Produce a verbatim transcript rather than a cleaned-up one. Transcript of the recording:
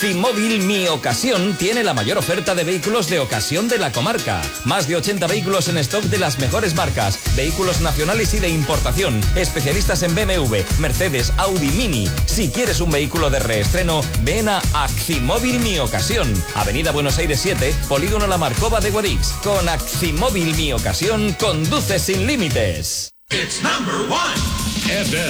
Actimóvil Mi Ocasión tiene la mayor oferta de vehículos de ocasión de la comarca. Más de ochenta vehículos en stock de las mejores marcas, vehículos nacionales y de importación, especialistas en B M W, Mercedes, Audi, Mini. Si quieres un vehículo de reestreno, ven a Actimóvil Mi Ocasión. Avenida Buenos Aires siete, Polígono La Marcova de Guadix. Con Actimóvil Mi Ocasión, conduce sin límites. It's number one. F M.